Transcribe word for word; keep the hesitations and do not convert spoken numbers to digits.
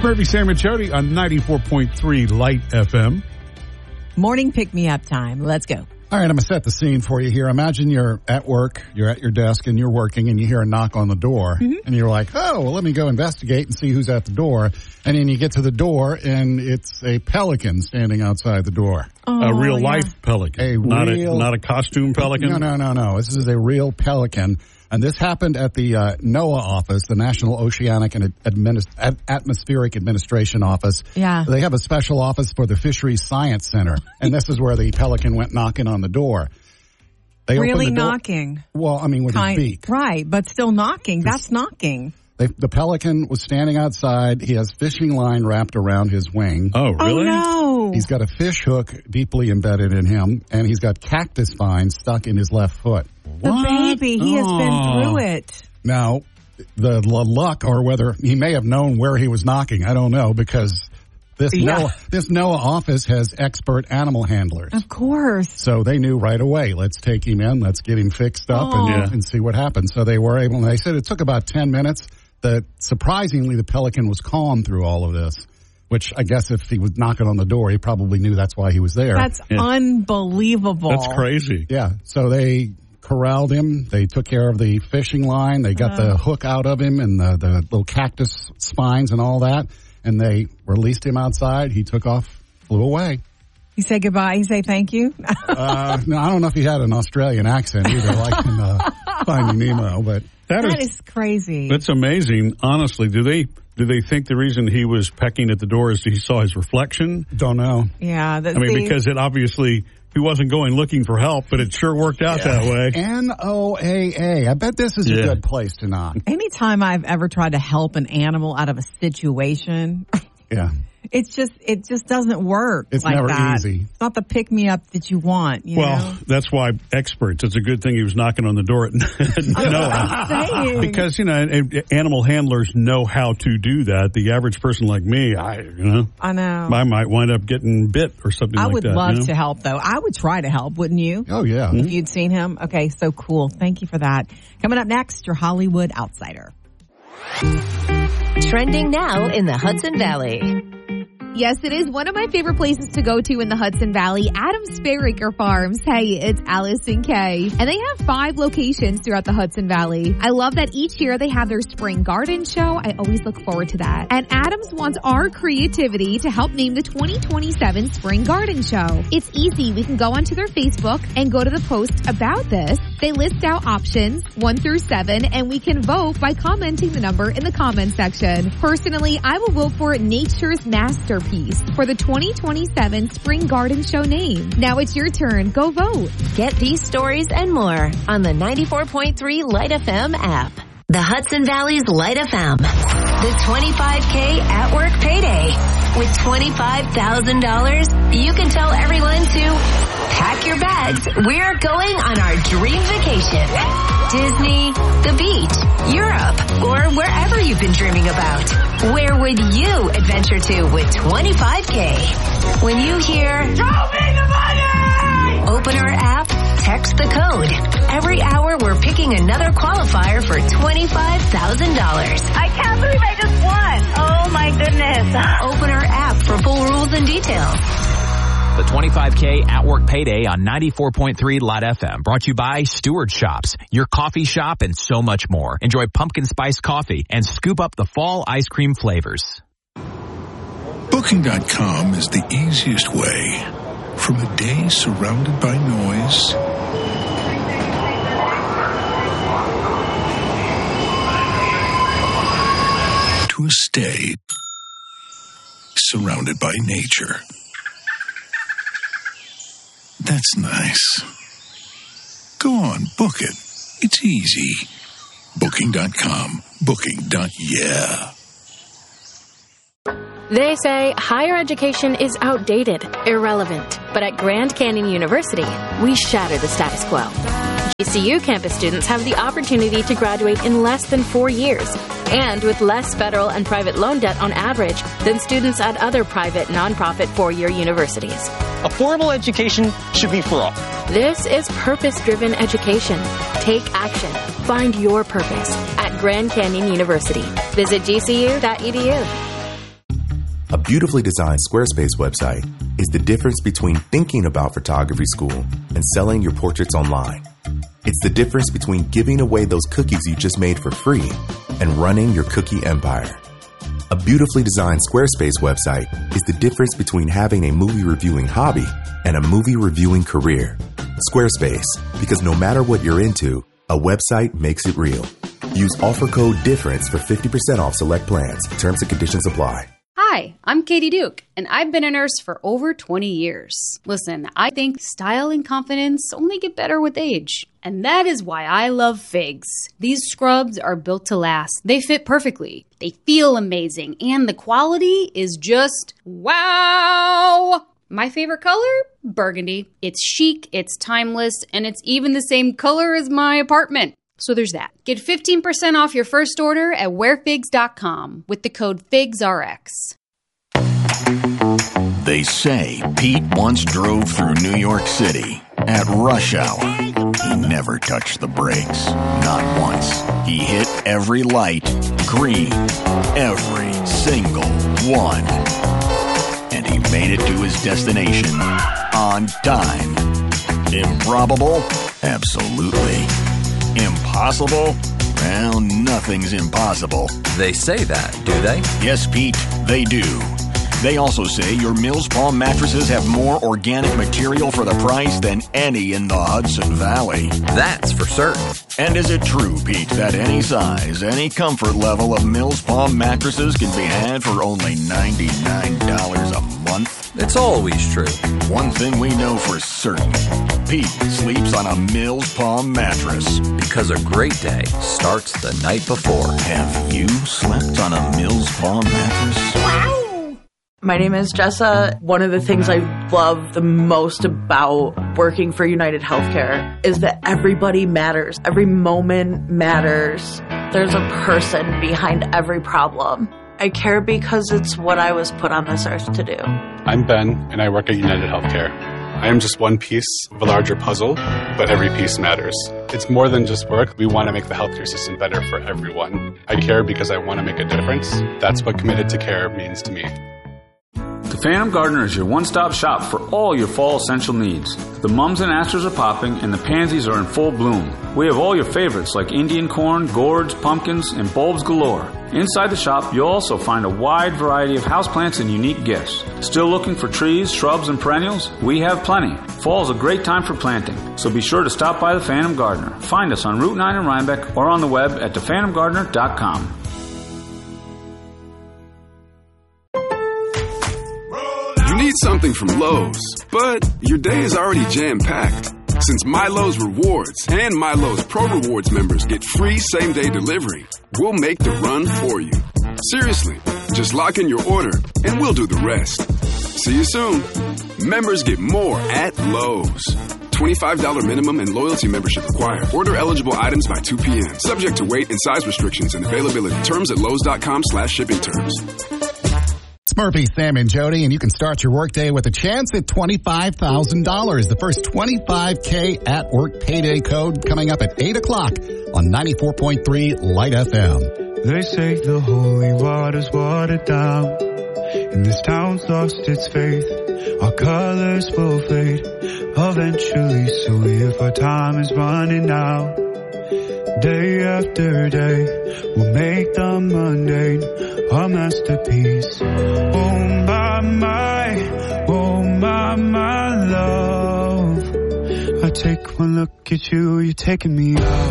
Murphy, Sam, and Jody on ninety-four point three Light F M. Morning pick-me-up time. Let's go. All right, I'm going to set the scene for you here. Imagine you're at work, you're at your desk, and you're working, and you hear a knock on the door. Mm-hmm. And you're like, oh, well, let me go investigate and see who's at the door. And then you get to the door, and it's a pelican standing outside the door. Oh, a real-life yeah. pelican. A not real, a Not a costume pelican? No, no, no, no. This is a real pelican. And this happened at the uh, NOAA office, the National Oceanic and Administ- Ad- Atmospheric Administration office. Yeah. They have a special office for the Fisheries Science Center. And this is where the pelican went knocking on the door. They really the door. knocking? Well, I mean, with kind, his beak. Right, but still knocking. That's knocking. They, the pelican was standing outside. He has fishing line wrapped around his wing. Oh, really? Oh, no. He's got a fish hook deeply embedded in him, and he's got cactus vines stuck in his left foot. The What? baby, he oh. has been through it. Now, the, the luck, or whether he may have known where he was knocking, I don't know, because this Yeah. NOAA, this NOAA office has expert animal handlers. Of course. So they knew right away, let's take him in, let's get him fixed up, and, Yeah. and see what happens. So they were able, and they said it took about ten minutes. That surprisingly, the pelican was calm through all of this, which I guess if he was knocking on the door, he probably knew that's why he was there. That's Yeah. unbelievable. That's crazy. Yeah. So they corralled him. They took care of the fishing line. They got Uh. the hook out of him and the, the little cactus spines and all that. And they released him outside. He took off, flew away. You say goodbye, you say thank you? uh, no, I don't know if he had an Australian accent either, like in uh, Finding Nemo, but That, that is, is crazy. That's amazing. Honestly, do they do they think the reason he was pecking at the door is he saw his reflection? don't know. yeah. That, I mean, see, because it obviously he wasn't going looking for help, but it sure worked out that way. N O A A. I bet this is Yeah. a good place to knock. anytime I've ever tried to help an animal out of a situation, Yeah. it's just it just doesn't work. It's like never that. easy. It's not the pick me up that you want. You Well, know? that's why experts. It's a good thing he was knocking on the door at NOAA. Saying. Because, you know, animal handlers know how to do that. The average person like me, I, you know, I know. I might wind up getting bit or something I like would that. love you know? to help, though. I would try to help, wouldn't you? Oh, yeah. If you'd seen him. Okay, so cool. Thank you for that. Coming up next, your Hollywood Outsider. Trending now in the Hudson Valley. Yes, it is one of my favorite places to go to in the Hudson Valley, Adams Fairacre Farms. Hey, it's Allison Kay. And they have five locations throughout the Hudson Valley. I love that each year they have their spring garden show. I always look forward to that. And Adams wants our creativity to help name the twenty twenty-seven Spring Garden Show. It's easy. We can go onto their Facebook and go to the post about this. They list out options, one through seven, and we can vote by commenting the number in the comment section. Personally, I will vote for Nature's Masterpiece for the twenty twenty-seven Spring Garden Show name. Now it's your turn. Go vote. Get these stories and more on the ninety-four point three Light F M app. The Hudson Valley's Light F M. The twenty-five K at work payday. With twenty-five thousand dollars, you can tell everyone to pack your bags. We're going on our dream vacation. Disney, the beach, Europe, or wherever you've been dreaming about. Where would you adventure to with twenty-five K? When you hear, "Show me the money!" Open our app, text the code. Every hour we're picking another qualifier for twenty-five thousand dollars. I can't believe I just won. Oh my goodness. Open our app for full rules and details. The twenty-five K at work payday on ninety-four point three Light F M. Brought to you by Stewart Shops, your coffee shop, and so much more. Enjoy pumpkin spice coffee and scoop up the fall ice cream flavors. Booking dot com is the easiest way. From a day surrounded by noise to a stay surrounded by nature. That's nice. Go on, book it. It's easy. Booking dot com. Booking. Yeah. They say higher education is outdated, irrelevant. But at Grand Canyon University, we shatter the status quo. G C U campus students have the opportunity to graduate in less than four years, and with less federal and private loan debt on average than students at other private, nonprofit four-year universities. Affordable education should be for all. This is purpose-driven education. Take action. Find your purpose at Grand Canyon University. Visit G C U dot E D U. A beautifully designed Squarespace website is the difference between thinking about photography school and selling your portraits online. It's the difference between giving away those cookies you just made for free and running your cookie empire. A beautifully designed Squarespace website is the difference between having a movie reviewing hobby and a movie reviewing career. Squarespace, because no matter what you're into, a website makes it real. Use offer code DIFFERENCE for fifty percent off select plans. Terms and conditions apply. Hi, I'm Katie Duke, and I've been a nurse for over twenty years. Listen, I think style and confidence only get better with age. And that is why I love Figs. These scrubs are built to last. They fit perfectly. They feel amazing. And the quality is just wow! My favorite color? Burgundy. It's chic, it's timeless, and it's even the same color as my apartment. So there's that. Get fifteen percent off your first order at wear figs dot com with the code FIGSRX. They say Pete once drove through New York City at rush hour. He never touched the brakes, not once. He hit every light green, every single one. And he made it to his destination on time. Improbable? Absolutely. Impossible? Well, nothing's impossible. They say that, do they? Yes, Pete, they do. They also say your Mills Palm mattresses have more organic material for the price than any in the Hudson Valley. That's for certain. And is it true, Pete, that any size, any comfort level of Mills Palm mattresses can be had for only ninety-nine dollars a month? It's always true. One thing we know for certain, Pete sleeps on a Mills Palm mattress. Because a great day starts the night before. Have you slept on a Mills Palm mattress? Wow! My name is Jessa. One of the things I love the most about working for United Healthcare is that everybody matters. Every moment matters. There's a person behind every problem. I care because it's what I was put on this earth to do. I'm Ben, and I work at United Healthcare. I am just one piece of a larger puzzle, but every piece matters. It's more than just work. We want to make the healthcare system better for everyone. I care because I want to make a difference. That's what Committed to Care means to me. The Phantom Gardener is your one-stop shop for all your fall essential needs. The mums and asters are popping and the pansies are in full bloom. We have all your favorites like Indian corn, gourds, pumpkins, and bulbs galore. Inside the shop, you'll also find a wide variety of houseplants and unique gifts. Still looking for trees, shrubs, and perennials? We have plenty. Fall is a great time for planting, so be sure to stop by the Phantom Gardener. Find us on Route nine in Rhinebeck or on the web at the phantom gardener dot com. You need something from Lowe's, but your day is already jam-packed. Since MyLowe's Rewards and MyLowe's Pro Rewards members get free same-day delivery, we'll make the run for you. Seriously, just lock in your order and we'll do the rest. See you soon. Members get more at Lowe's. twenty-five dollars minimum and loyalty membership required. Order eligible items by two p.m. Subject to weight and size restrictions and availability. Terms at lowes.com slash shipping terms. It's Murphy, Sam, and Jody, and you can start your workday with a chance at twenty-five thousand dollars. The first twenty-five K at work payday code coming up at eight o'clock on ninety-four point three Light F M. They say the holy water's watered down, and this town's lost its faith. Our colors will fade eventually, so if our time is running out, day after day, we'll make the mundane a masterpiece. Oh my, my, oh my, my love. I take one look at you, you're taking me out.